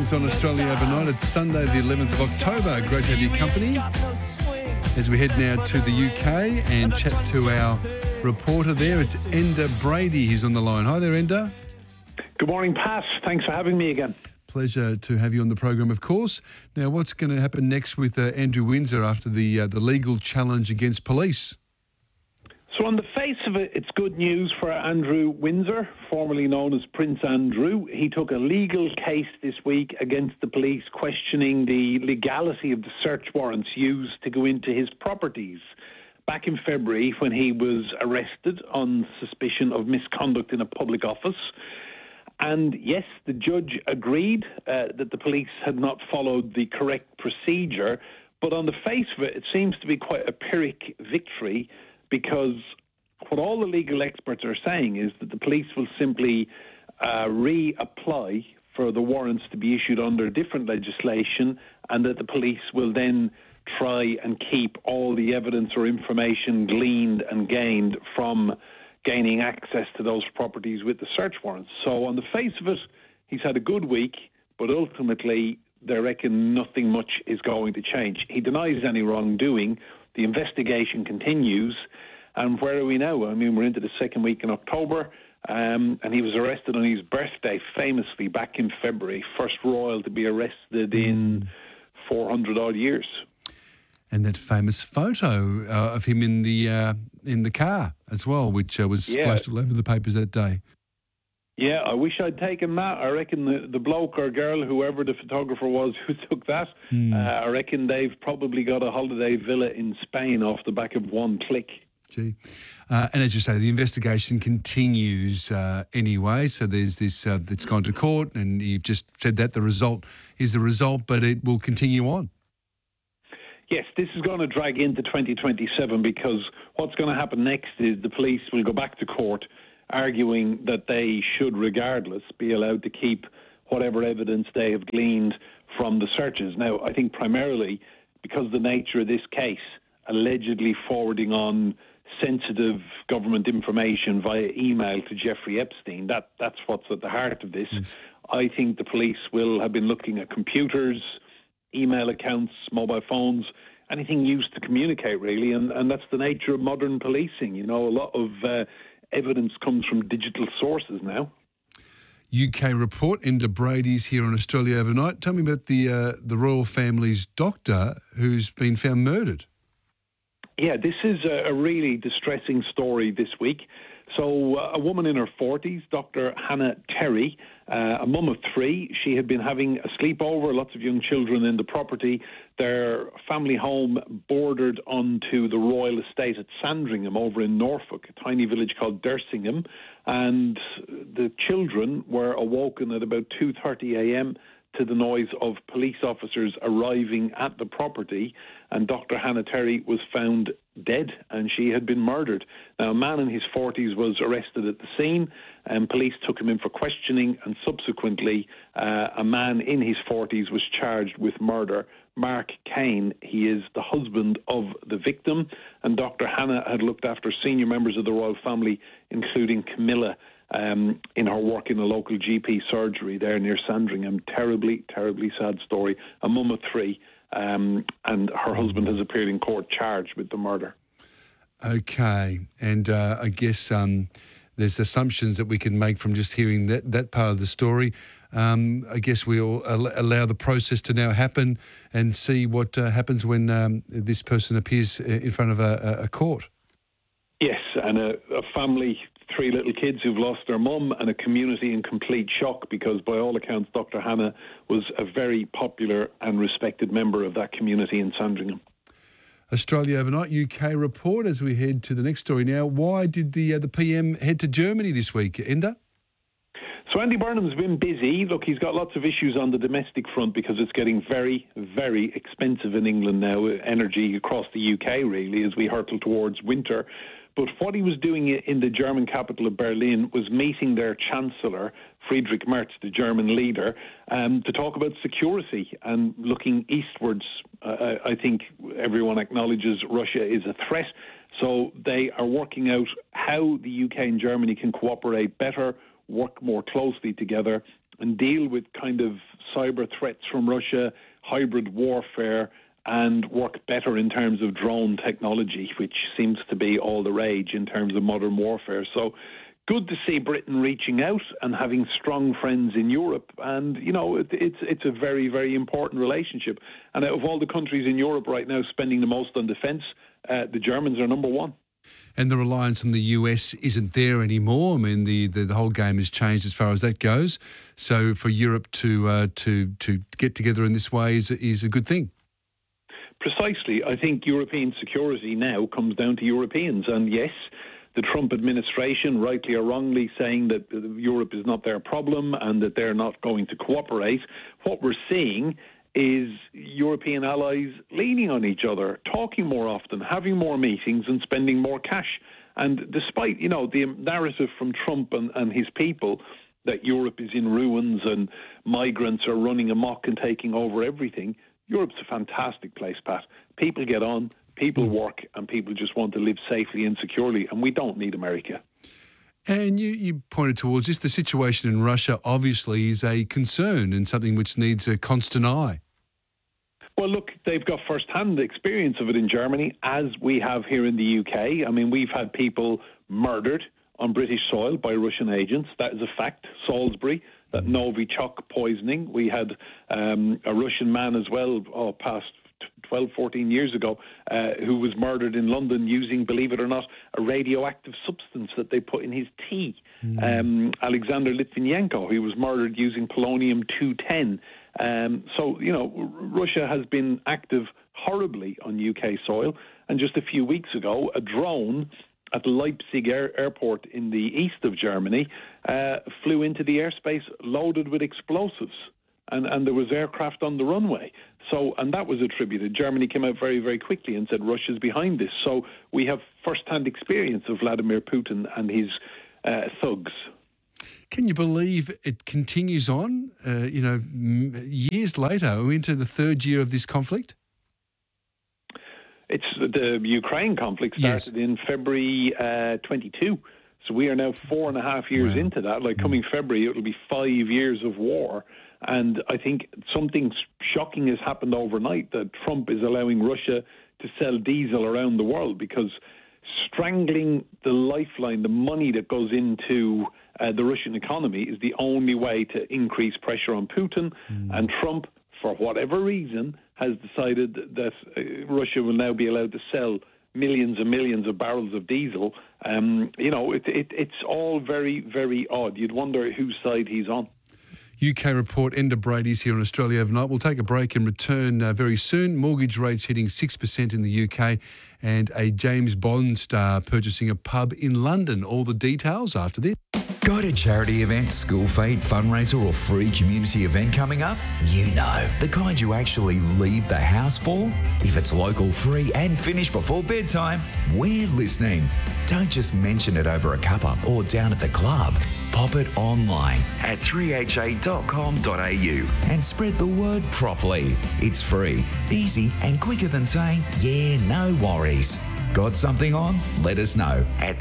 Winds on Australia overnight. It's Sunday the 11th of October. Great to have your company as we head now to the UK and chat to our reporter there. It's Enda Brady. He's on the line. Hi there, Enda. Good morning, Pat. Thanks for having me again. Pleasure to have you on the program, of course. Now, what's going to happen next with Andrew Windsor after the legal challenge against police? So on the face of it, it's good news for Andrew Windsor, formerly known as Prince Andrew. He took a legal case this week against the police, questioning the legality of the search warrants used to go into his properties. Back in February, when he was arrested on suspicion of misconduct in a public office. And yes, the judge agreed that the police had not followed the correct procedure. But on the face of it, it seems to be quite a Pyrrhic victory, because what all the legal experts are saying is that the police will simply reapply for the warrants to be issued under different legislation, and that the police will then try and keep all the evidence or information gleaned and gained from gaining access to those properties with the search warrants. So on the face of it, he's had a good week, but ultimately they reckon nothing much is going to change. He denies any wrongdoing. The investigation continues. And where are we now? I mean, we're into the second week in October, and he was arrested on his birthday, famously, back in February. First royal to be arrested in 400-odd years. And that famous photo of him in the car as well, which was splashed all over the papers that day. Yeah, I wish I'd taken that. I reckon the bloke or girl, whoever the photographer was who took that, I reckon they've probably got a holiday villa in Spain off the back of one click. Gee. And as you say, the investigation continues anyway. So there's this that's gone to court, and you've just said that the result is the result, but it will continue on. Yes, this is going to drag into 2027, because what's going to happen next is the police will go back to court arguing that they should, regardless, be allowed to keep whatever evidence they have gleaned from the searches. Now, I think primarily because of the nature of this case, allegedly forwarding on sensitive government information via email to Jeffrey Epstein, that's what's at the heart of this. I think the police will have been looking at computers, email accounts, mobile phones, anything used to communicate, really, and that's the nature of modern policing. You know, a lot of evidence comes from digital sources now. UK report, Enda Brady's here on Australia overnight. Tell me about the royal family's doctor who's been found murdered. Yeah, this is a really distressing story this week. So a woman in her 40s, Dr. Hannah Terry, a mum of three, she had been having a sleepover, lots of young children in the property. Their family home bordered onto the royal estate at Sandringham over in Norfolk, a tiny village called Dersingham. And the children were awoken at about 2:30 a.m. to the noise of police officers arriving at the property, and Dr. Hannah Terry was found dead, and she had been murdered. Now, a man in his 40s was arrested at the scene, and police took him in for questioning, and subsequently a man in his 40s was charged with murder. Mark Kane, he is the husband of the victim, and Dr. Hannah had looked after senior members of the royal family, including Camilla, in her work in a local GP surgery there near Sandringham. Terribly, terribly sad story. A mum of three, and her husband has appeared in court charged with the murder. Okay, and I guess there's assumptions that we can make from just hearing that part of the story. I guess we'll allow the process to now happen and see what happens when this person appears in front of a court. Yes, and a family, 3 little kids who've lost their mum, and a community in complete shock, because by all accounts Dr. Hannah was a very popular and respected member of that community in Sandringham. Australia overnight, UK report as we head to the next story now. Why did the PM head to Germany this week, Enda? So Andy Burnham's been busy. Look, he's got lots of issues on the domestic front because it's getting very, very expensive in England now, energy across the UK really, as we hurtle towards winter. But what he was doing in the German capital of Berlin was meeting their Chancellor, Friedrich Merz, the German leader, to talk about security and looking eastwards. I think everyone acknowledges Russia is a threat. So they are working out how the UK and Germany can cooperate better, work more closely together, and deal with kind of cyber threats from Russia, hybrid warfare, and work better in terms of drone technology, which seems to be all the rage in terms of modern warfare. So good to see Britain reaching out and having strong friends in Europe. And, you know, it's a very, very important relationship. And out of all the countries in Europe right now spending the most on defence, the Germans are number one. And the reliance on the US isn't there anymore. I mean, the whole game has changed as far as that goes. So for Europe to get together in this way is a good thing. Precisely. I think European security now comes down to Europeans. And yes, the Trump administration, rightly or wrongly, saying that Europe is not their problem and that they're not going to cooperate. What we're seeing is European allies leaning on each other, talking more often, having more meetings and spending more cash. And despite, you know, the narrative from Trump and his people that Europe is in ruins and migrants are running amok and taking over everything, Europe's a fantastic place, Pat. People get on, people work, and people just want to live safely and securely, and we don't need America. And you pointed towards this. The situation in Russia obviously is a concern and something which needs a constant eye. Well, look, they've got first-hand experience of it in Germany, as we have here in the UK. I mean, we've had people murdered on British soil by Russian agents. That is a fact. Salisbury, that Novichok poisoning. We had a Russian man as well, past 12, 14 years ago, who was murdered in London using, believe it or not, a radioactive substance that they put in his tea. Alexander Litvinenko, he was murdered using polonium-210. So, you know, Russia has been active horribly on UK soil. And just a few weeks ago, a drone at Leipzig airport in the east of Germany flew into the airspace loaded with explosives. And there was aircraft on the runway. So, and that was attributed. Germany came out very, very quickly and said Russia's behind this. So we have first-hand experience of Vladimir Putin and his thugs. Can you believe it continues on, years later? We're into the third year of this conflict? It's the Ukraine conflict started in February 22. So we are now 4.5 years into that. Like coming February, it'll be 5 years of war. And I think something shocking has happened overnight, that Trump is allowing Russia to sell diesel around the world, because strangling the lifeline, the money that goes into the Russian economy, is the only way to increase pressure on Putin. And Trump, for whatever reason, has decided that Russia will now be allowed to sell millions and millions of barrels of diesel. It's all very, very odd. You'd wonder whose side he's on. UK report, Enda Brady's here in Australia overnight. We'll take a break and return very soon. Mortgage rates hitting 6% in the UK, and a James Bond star purchasing a pub in London. All the details after this. Got a charity event, school fete, fundraiser or free community event coming up? You know, the kind you actually leave the house for? If it's local, free and finished before bedtime, we're listening. Don't just mention it over a cuppa or down at the club. Pop it online at 3ha.com.au and spread the word properly. It's free, easy and quicker than saying, yeah, no worries. Got something on? Let us know at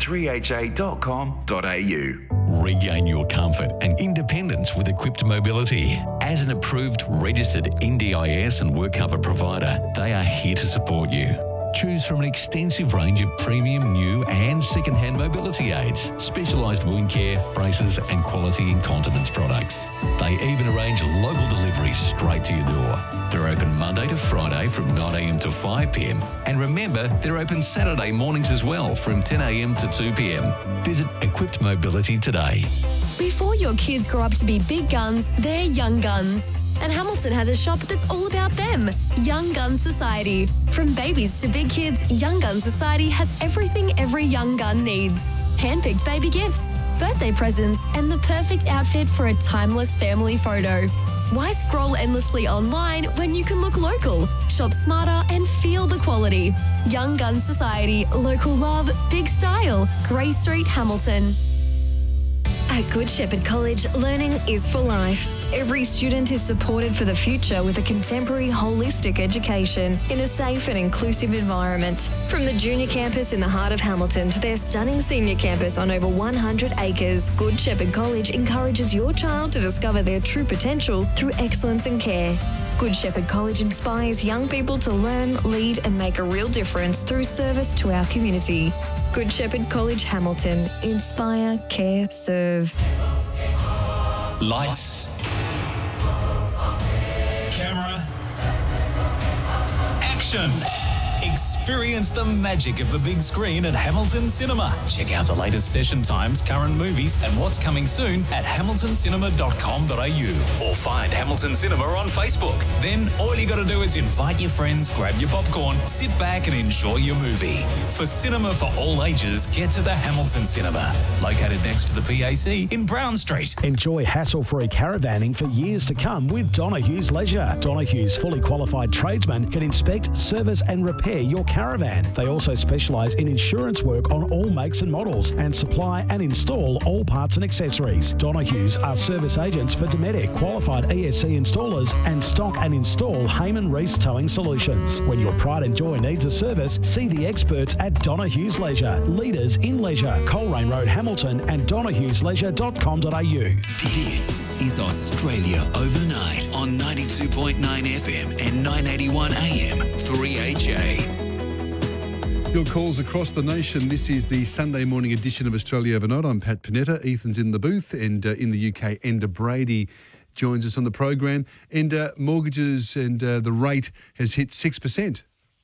3ha.com.au. Regain your comfort and independence with Equipped Mobility. As an approved, registered NDIS and work cover provider, they are here to support you. Choose from an extensive range of premium, new and second-hand mobility aids, specialised wound care, braces and quality incontinence products. They even arrange local deliveries straight to your door. They're open Monday to Friday from 9am to 5pm. And remember, they're open Saturday mornings as well from 10am to 2pm. Visit Equipped Mobility today. Before your kids grow up to be big guns, they're young guns. And Hamilton has a shop that's all about them, Young Gun Society. From babies to big kids, Young Gun Society has everything every young gun needs. Hand-picked baby gifts, birthday presents, and the perfect outfit for a timeless family photo. Why scroll endlessly online when you can look local, shop smarter and feel the quality? Young Gun Society, local love, big style, Grey Street, Hamilton. At Good Shepherd College, learning is for life. Every student is supported for the future with a contemporary, holistic education in a safe and inclusive environment. From the junior campus in the heart of Hamilton to their stunning senior campus on over 100 acres, Good Shepherd College encourages your child to discover their true potential through excellence and care. Good Shepherd College inspires young people to learn, lead and make a real difference through service to our community. Good Shepherd College, Hamilton. Inspire, care, serve. Lights. Camera. Action. Experience the magic of the big screen at Hamilton Cinema. Check out the latest session times, current movies, and what's coming soon at hamiltoncinema.com.au or find Hamilton Cinema on Facebook. Then all you got to do is invite your friends, grab your popcorn, sit back and enjoy your movie. For cinema for all ages, get to the Hamilton Cinema, located next to the PAC in Brown Street. Enjoy hassle-free caravanning for years to come with Donohue's Leisure. Donohue's fully qualified tradesmen can inspect, service and repair your caravan. They also specialise in insurance work on all makes and models and supply and install all parts and accessories. Donohue's are service agents for Dometic, qualified ESC installers and stock and install Heyman Reese towing solutions. When your pride and joy needs a service, see the experts at Donohue's Leisure. Leaders in leisure. Coleraine Road, Hamilton and donohueslleisure.com.au. This is Australia Overnight on 92.9 FM and 981 AM 3AJ. Your calls across the nation. This is the Sunday morning edition of Australia Overnight. I'm Pat Panetta. Ethan's in the booth, and in the UK, Enda Brady joins us on the program. Enda, mortgages and the rate has hit 6%.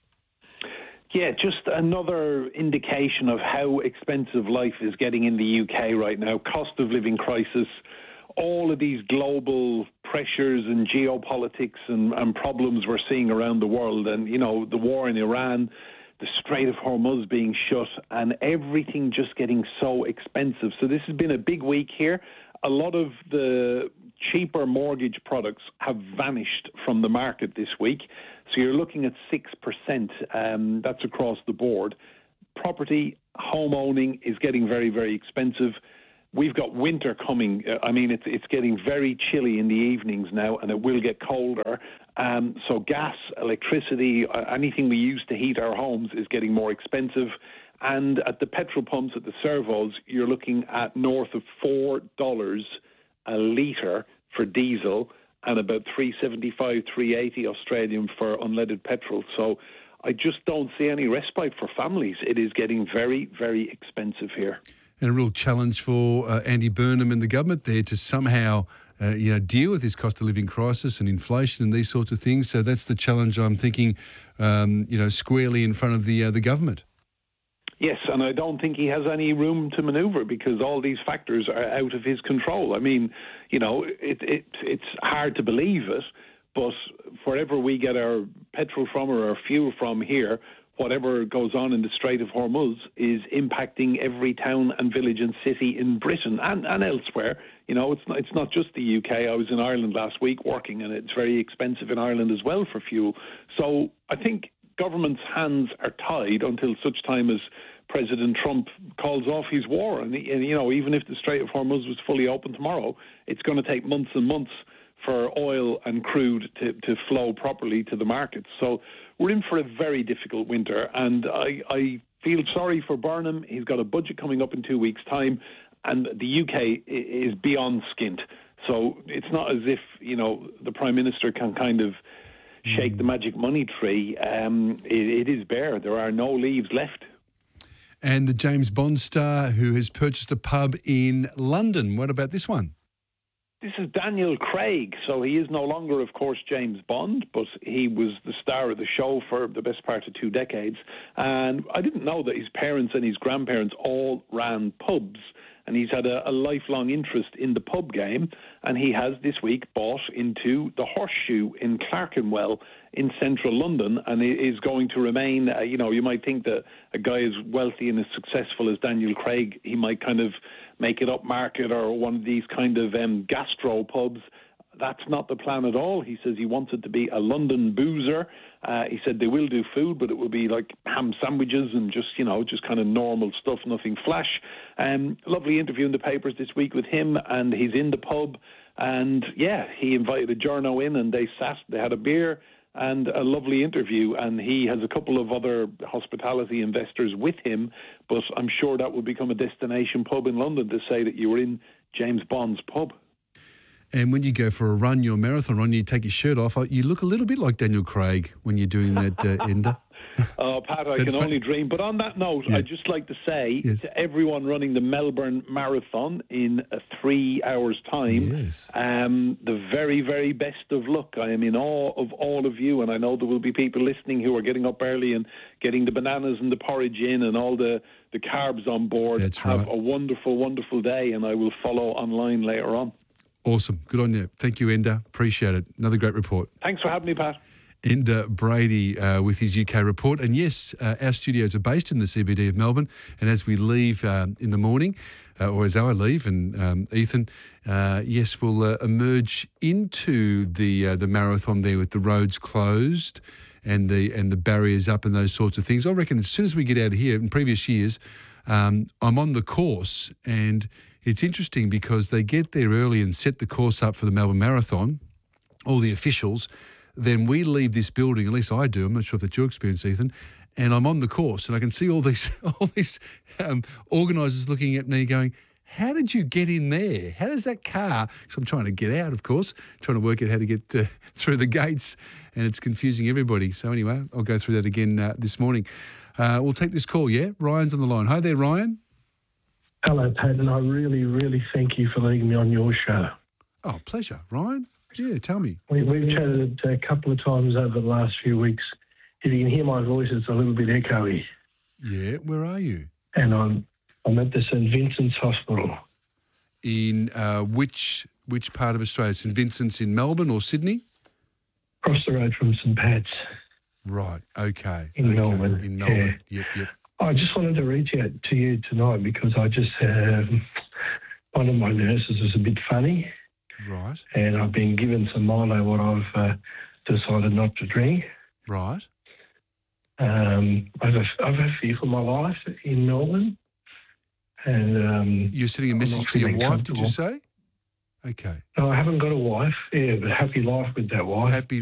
Yeah, just another indication of how expensive life is getting in the UK right now. Cost of living crisis, all of these global pressures and geopolitics and problems we're seeing around the world. And, you know, the war in Iran, the Strait of Hormuz being shut, and everything just getting so expensive. So this has been a big week here. A lot of the cheaper mortgage products have vanished from the market this week. So you're looking at 6%. That's across the board. Property, home owning is getting very, very expensive. We've got winter coming. I mean, it's getting very chilly in the evenings now, and it will get colder. So gas, electricity, anything we use to heat our homes is getting more expensive. And at the petrol pumps, at the servos, you're looking at north of $4 a litre for diesel and about $3.75, $3.80 Australian for unleaded petrol. So I just don't see any respite for families. It is getting very, very expensive here. And a real challenge for Andy Burnham and the government there to somehow deal with this cost of living crisis and inflation and these sorts of things. So that's the challenge I'm thinking, squarely in front of the government. Yes, and I don't think he has any room to manoeuvre because all these factors are out of his control. I mean, it's hard to believe it, but wherever we get our petrol from or our fuel from here, whatever goes on in the Strait of Hormuz is impacting every town and village and city in Britain and elsewhere. You know, it's not just the UK. I was in Ireland last week working, and it's very expensive in Ireland as well for fuel. So I think government's hands are tied until such time as President Trump calls off his war. And even if the Strait of Hormuz was fully open tomorrow, it's going to take months and months for oil and crude to flow properly to the markets. So we're in for a very difficult winter, and I feel sorry for Burnham. He's got a budget coming up in 2 weeks' time, and the UK is beyond skint. So it's not as if, the Prime Minister can kind of shake the magic money tree. It is bare. There are no leaves left. And the James Bond star who has purchased a pub in London. What about this one? This is Daniel Craig. So he is no longer, of course, James Bond, but he was the star of the show for the best part of 2 decades. And I didn't know that his parents and his grandparents all ran pubs. And he's had a lifelong interest in the pub game. And he has this week bought into the Horseshoe in Clerkenwell in central London, and it is going to remain, you might think that a guy as wealthy and as successful as Daniel Craig, he might kind of make it upmarket or one of these kind of gastro pubs. that's not the plan at all. He says he wants it to be a London boozer. He said they will do food, but it will be like ham sandwiches and just kind of normal stuff, nothing flash. Lovely interview in the papers this week with him, and he's in the pub. And yeah, he invited a journo in, and they sat, they had a beer and a lovely interview. And he has a couple of other hospitality investors with him, but I'm sure that will become a destination pub in London to say that you were in James Bond's pub. And when you go for a run, your marathon run, you take your shirt off, you look a little bit like Daniel Craig when you're doing that, Ender. Oh, Pat, I can only dream. But on that note, I'd just like to say to everyone running the Melbourne Marathon in 3 hours' time, the very, very best of luck. I am in awe of all of you, and I know there will be people listening who are getting up early and getting the bananas and the porridge in and all the carbs on board. Have a wonderful, wonderful day, and I will follow online later on. Awesome. Good on you. Thank you, Ender. Appreciate it. Another great report. Thanks for having me, Pat. Ender Brady with his UK report. And yes, our studios are based in the CBD of Melbourne. And as we leave in the morning, or as I leave and Ethan, yes, we'll emerge into the marathon there with the roads closed and the barriers up and those sorts of things. I reckon as soon as we get out of here, in previous years, I'm on the course, and it's interesting because they get there early and set the course up for the Melbourne Marathon, all the officials. Then we leave this building, at least I do, I'm not sure if that's your experience, Ethan, and I'm on the course and I can see all these organisers looking at me going, how did you get in there? How does that car, because I'm trying to get out, of course, trying to work out how to get through the gates, and it's confusing everybody. So anyway, I'll go through that again this morning. We'll take this call, yeah? Ryan's on the line. Hi there, Ryan. Hello, Pat, and I really, really thank you for letting me on your show. Oh, pleasure. Ryan? Yeah, tell me. We've chatted a couple of times over the last few weeks. If you can hear my voice, it's a little bit echoey. Yeah, where are you? And I'm at the St Vincent's Hospital. In which part of Australia? St Vincent's in Melbourne or Sydney? Across the road from St Pat's. Right, okay. In Melbourne. In Melbourne, yep. I just wanted to reach out to you tonight because I just one of my nurses was a bit funny. Right. And I've been given some Milo, what I've decided not to drink. Right. I've a fear for my life in Melbourne. And you're sending a message to your wife, did you say? Okay. No, I haven't got a wife. Yeah, but happy life with that wife. Happy